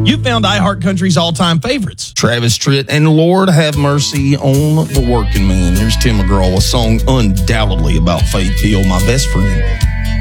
You found iHeart Country's all-time favorites. Travis Tritt and Lord Have Mercy on the Working Man. Here's Tim McGraw, a song undoubtedly about Faith Hill, my best friend.